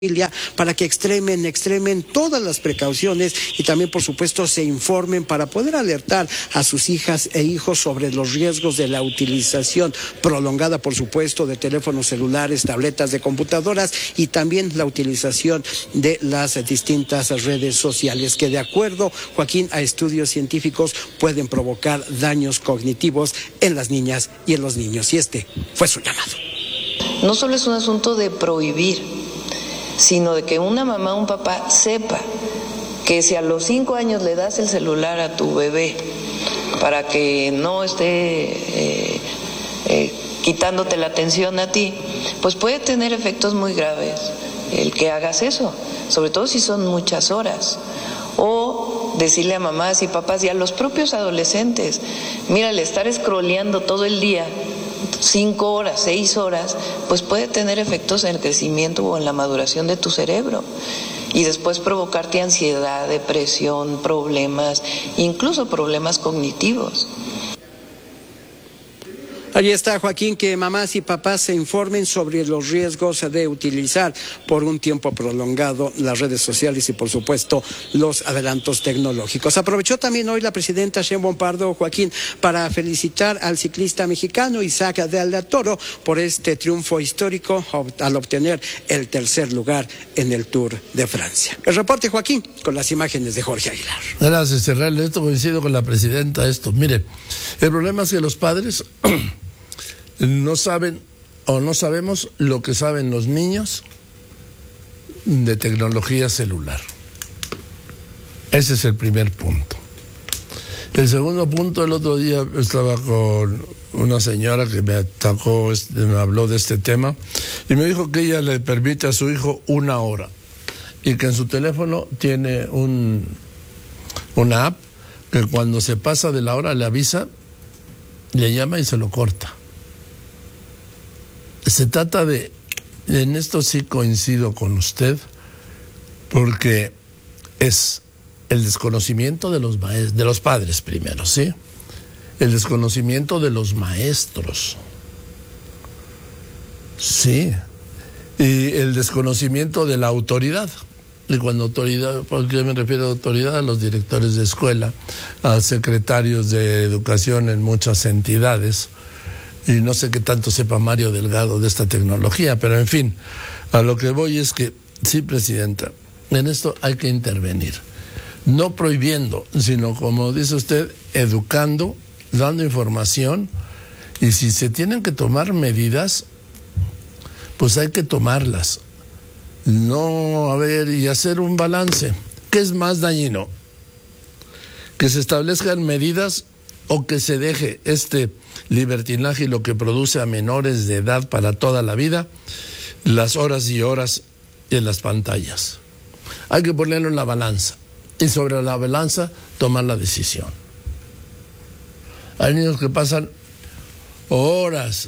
para que extremen todas las precauciones y también, por supuesto, se informen para poder alertar a sus hijas e hijos sobre los riesgos de la utilización prolongada, por supuesto, de teléfonos celulares, tabletas, de computadoras y también la utilización de las distintas redes sociales que, de acuerdo, Joaquín, a estudios científicos pueden provocar daños cognitivos en las niñas y en los niños. Y este fue su llamado. No solo es un asunto de prohibir, sino de que una mamá o un papá sepa que si a los 5 años le das el celular a tu bebé para que no esté quitándote la atención a ti, pues puede tener efectos muy graves el que hagas eso, sobre todo si son muchas horas. O decirle a mamás y papás y a los propios adolescentes, mira, el estar scrolleando todo el día 5 horas, 6 horas, pues puede tener efectos en el crecimiento o en la maduración de tu cerebro y después provocarte ansiedad, depresión, problemas, incluso problemas cognitivos. Allí está, Joaquín, que mamás y papás se informen sobre los riesgos de utilizar por un tiempo prolongado las redes sociales y, por supuesto, los adelantos tecnológicos. Aprovechó también hoy la presidenta Sheinbaum Pardo, Joaquín, para felicitar al ciclista mexicano Isaac de la Toro por este triunfo histórico al obtener el 3er lugar en el Tour de Francia. El reporte, Joaquín, con las imágenes de Jorge Aguilar. Gracias, Israel. Esto coincido con la presidenta. Mire, el problema es que los padres no saben o no sabemos lo que saben los niños de tecnología celular. Ese es el primer punto. El segundo punto, el otro día estaba con una señora que me habló de este tema y me dijo que ella le permite a su hijo 1 hora y que en su teléfono tiene una app que cuando se pasa de la hora le avisa, le llama y se lo corta. Se trata en esto sí coincido con usted, porque es el desconocimiento de los padres primero, ¿sí? El desconocimiento de los maestros, sí, y el desconocimiento de la autoridad. Y cuando autoridad, ¿por qué me refiero a autoridad? A los directores de escuela, a secretarios de educación en muchas entidades. Y no sé qué tanto sepa Mario Delgado de esta tecnología, pero en fin, a lo que voy es que, sí, presidenta, en esto hay que intervenir. No prohibiendo, sino, como dice usted, educando, dando información, y si se tienen que tomar medidas, pues hay que tomarlas. No, y hacer un balance. ¿Qué es más dañino? Que se establezcan medidas o que se deje este libertinaje y lo que produce a menores de edad para toda la vida, las horas y horas en las pantallas. Hay que ponerlo en la balanza y sobre la balanza tomar la decisión. Hay niños que pasan horas,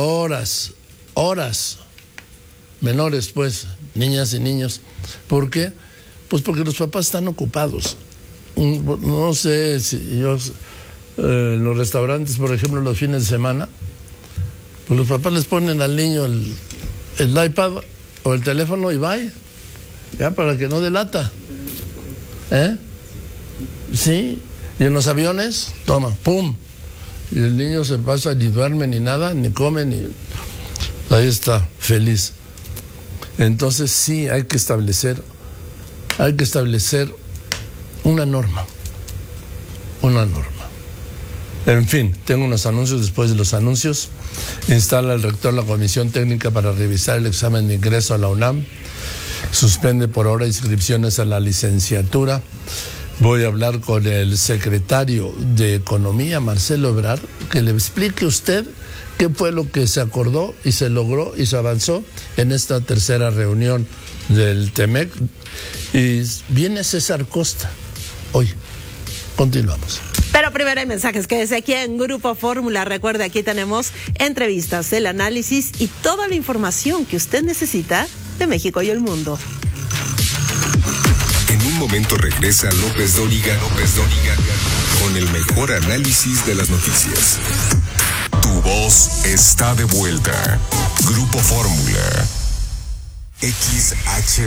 menores pues, niñas y niños. ¿Por qué? Pues porque los papás están ocupados. No sé si yo... en los restaurantes, por ejemplo, los fines de semana, pues los papás les ponen al niño el iPad o el teléfono y bye, ya para que no delata. Sí, y en los aviones, toma, pum, y el niño se pasa, ni duerme, ni nada, ni come, ni... Ahí está, feliz. Entonces sí, hay que establecer una norma. En fin, tengo unos anuncios. Después de los anuncios, instala el rector la comisión técnica para revisar el examen de ingreso a la UNAM. Suspende por ahora inscripciones a la licenciatura. Voy a hablar con el secretario de Economía, Marcelo Ebrard, que le explique usted qué fue lo que se acordó y se logró y se avanzó en esta 3ª reunión del TEMEC. Y viene César Costa hoy. Continuamos. Pero primero hay mensajes. Quédese aquí en Grupo Fórmula. Recuerde, aquí tenemos entrevistas, el análisis y toda la información que usted necesita de México y el mundo. En un momento regresa López Dóriga con el mejor análisis de las noticias. Tu voz está de vuelta. Grupo Fórmula. XH